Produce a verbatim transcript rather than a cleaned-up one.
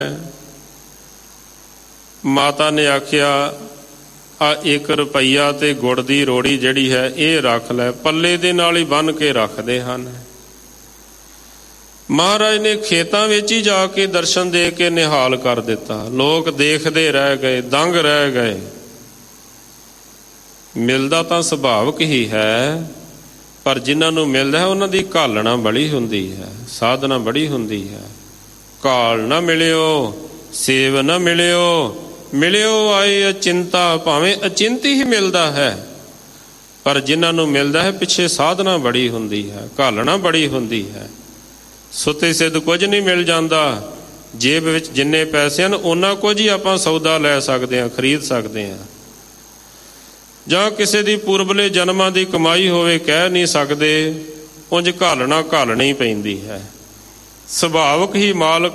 ਮਾਤਾ ਨੇ ਆਖਿਆ ਆ ਇੱਕ ਰੁਪਈਆ ਤੇ ਗੁੜ ਦੀ ਰੋੜੀ ਜਿਹੜੀ ਹੈ ਇਹ ਰੱਖ ਲੈ, ਪੱਲੇ ਦੇ ਨਾਲ ਹੀ ਬੰਨ੍ਹ ਕੇ ਰੱਖਦੇ ਹਨ। ਮਹਾਰਾਜ ਨੇ ਖੇਤਾਂ ਵਿੱਚ ਹੀ ਜਾ ਕੇ ਦਰਸ਼ਨ ਦੇ ਕੇ ਨਿਹਾਲ ਕਰ ਦਿੱਤਾ। ਲੋਕ ਦੇਖਦੇ ਰਹਿ ਗਏ, ਦੰਗ ਰਹਿ ਗਏ। ਮਿਲਦਾ ਤਾਂ ਸੁਭਾਵਿਕ ਹੀ ਹੈ, ਪਰ ਜਿਨ੍ਹਾਂ ਨੂੰ ਮਿਲਦਾ ਹੈ ਉਹਨਾਂ ਦੀ ਘਾਲਣਾ ਬੜੀ ਹੁੰਦੀ ਹੈ, ਸਾਧਨਾ ਬੜੀ ਹੁੰਦੀ ਹੈ। ਘਾਲ ਨਾ ਮਿਲਿਓ, ਸੇਵ ਨਾ ਮਿਲਿਓ, ਮਿਲਿਓ ਆਏ ਅਚਿੰਤਾ। ਭਾਵੇਂ ਅਚਿੰਤ ਹੀ ਮਿਲਦਾ ਹੈ, ਪਰ ਜਿਨ੍ਹਾਂ ਨੂੰ ਮਿਲਦਾ ਹੈ ਪਿੱਛੇ ਸਾਧਨਾ ਬੜੀ ਹੁੰਦੀ ਹੈ, ਘਾਲਣਾ ਬੜੀ ਹੁੰਦੀ ਹੈ। ਸੁੱਤੇ ਸਿੱਧ ਕੁਝ ਨਹੀਂ ਮਿਲ ਜਾਂਦਾ। ਜੇਬ ਵਿੱਚ ਜਿੰਨੇ ਪੈਸੇ ਹਨ ਉਹਨਾਂ ਕੁਝ ਹੀ ਆਪਾਂ ਸੌਦਾ ਲੈ ਸਕਦੇ ਹਾਂ, ਖਰੀਦ ਸਕਦੇ ਹਾਂ। ਜਾਂ ਕਿਸੇ ਦੀ ਪੂਰਬਲੇ ਜਨਮਾਂ ਦੀ ਕਮਾਈ ਹੋਵੇ ਕਹਿ ਨਹੀਂ ਸਕਦੇ, ਉਂਝ ਘਾਲਣਾ ਘਾਲਣੀ ਪੈਂਦੀ ਹੈ। ਸੁਭਾਵਿਕ ਹੀ ਮਾਲਕ